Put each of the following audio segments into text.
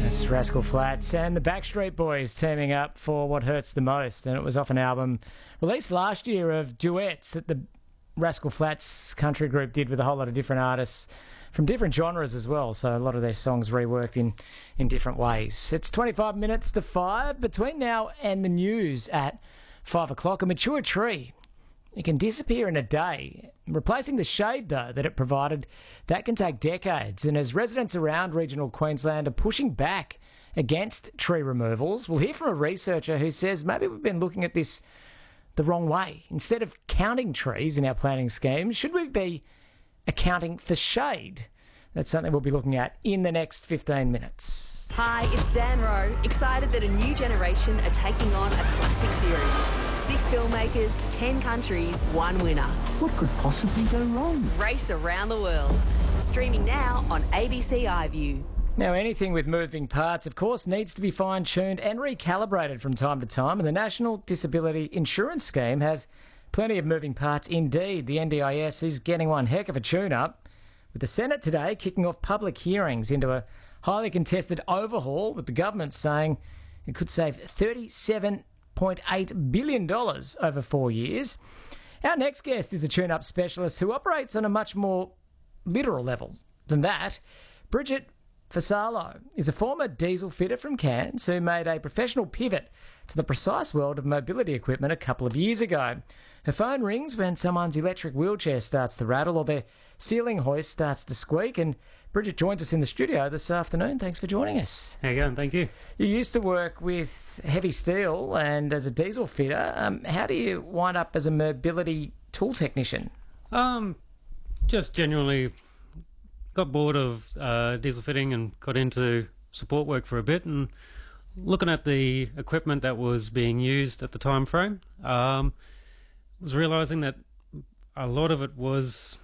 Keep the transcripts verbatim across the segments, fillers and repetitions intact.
That's Rascal Flatts and the Backstreet Boys teaming up for What Hurts the Most. And it was off an album released last year of duets that the Rascal Flatts country group did with a whole lot of different artists from different genres as well. So a lot of their songs reworked in, in different ways. It's twenty-five minutes to five. Between now and the news at five o'clock, a mature tree, it can disappear in a day. Replacing the shade, though, that it provided, that can take decades. And as residents around regional Queensland are pushing back against tree removals, we'll hear from a researcher who says maybe we've been looking at this the wrong way. Instead of counting trees in our planning scheme, should we be accounting for shade? That's something we'll be looking at in the next fifteen minutes. Hi, it's Zan Rowe, excited that a new generation are taking on a classic series. Six filmmakers, ten countries, one winner. What could possibly go wrong? Race around the world. Streaming now on A B C iView. Now, anything with moving parts, of course, needs to be fine-tuned and recalibrated from time to time, and the National Disability Insurance Scheme has plenty of moving parts indeed. The N D I S is getting one heck of a tune-up, with the Senate today kicking off public hearings into a highly contested overhaul, with the government saying it could save thirty-seven point eight billion dollars over four years. Our next guest is a tune-up specialist who operates on a much more literal level than that. Bridget Fasalo is a former diesel fitter from Cairns who made a professional pivot to the precise world of mobility equipment a couple of years ago. Her phone rings when someone's electric wheelchair starts to rattle or their ceiling hoist starts to squeak, and Bridget joins us in the studio this afternoon. Thanks for joining us. How you going? Thank you. You used to work with heavy steel and as a diesel fitter. Um, how do you wind up as a mobility tool technician? Um, just genuinely got bored of uh, diesel fitting and got into support work for a bit, and looking at the equipment that was being used at the time frame, um, was realising that a lot of it was,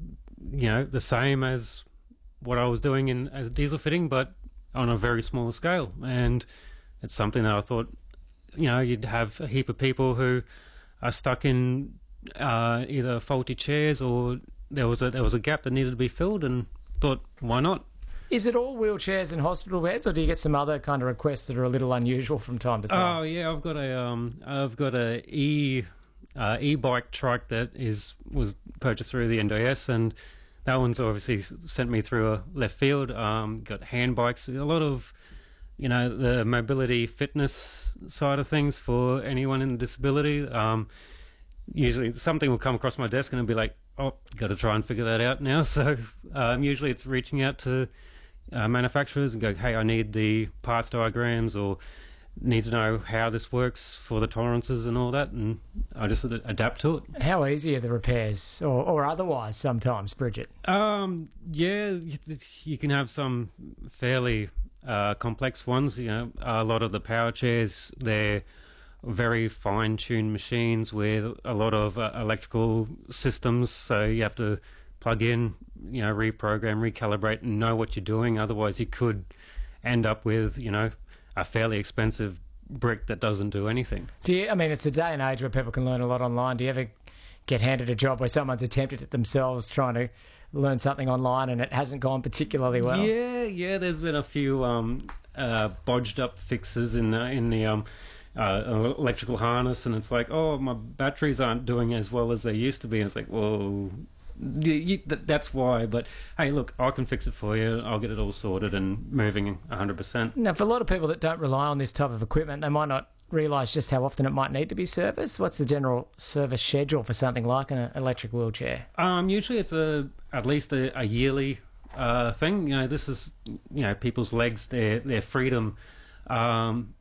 you know, the same as what I was doing in as diesel fitting, but on a very small scale. And it's something that I thought, you know, you'd have a heap of people who are stuck in uh, either faulty chairs or there was a there was a gap that needed to be filled, and thought, why not? Is it all wheelchairs and hospital beds, or do you get some other kind of requests that are a little unusual from time to time? Oh yeah, I've got a um, I've got a e uh, e-bike trike that is was purchased through the N D I S, and that one's obviously sent me through a left field. Um, got hand bikes, a lot of, you know, the mobility fitness side of things for anyone in disability. Um, usually something will come across my desk and it'll be like, oh, got to try and figure that out now. So um, usually it's reaching out to uh, manufacturers and go, hey, I need the parts diagrams or need to know how this works for the tolerances and all that, and I just ad- adapt to it. How easy are the repairs, or, or otherwise sometimes, Bridget? Um, yeah, you, you can have some fairly uh, complex ones. You know, a lot of the power chairs, they're very fine-tuned machines with a lot of uh, electrical systems, so you have to plug in, you know, reprogram, recalibrate, and know what you're doing. Otherwise, you could end up with, you know, a fairly expensive brick that doesn't do anything. Do you? I mean, it's a day and age where people can learn a lot online. Do you ever get handed a job where someone's attempted it themselves, trying to learn something online, and it hasn't gone particularly well? Yeah, yeah. There's been a few um, uh, bodged up fixes in the, in the um, uh, electrical harness, and it's like, oh, my batteries aren't doing as well as they used to be. And it's like, well, you, you, that, that's why. But hey, look, I can fix it for you. I'll get it all sorted and moving one hundred percent. Now, for a lot of people that don't rely on this type of equipment, they might not realise just how often it might need to be serviced. What's the general service schedule for something like an electric wheelchair? Um, usually it's a at least a, a yearly uh, thing. You know, this is, you know, people's legs, their their freedom. Um,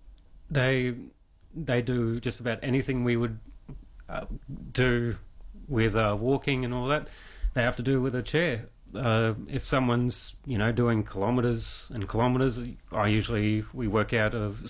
they they do just about anything we would uh, do with uh, walking and all that. They have to do with a chair. Uh, if someone's, you know, doing kilometres and kilometres, I usually we work out a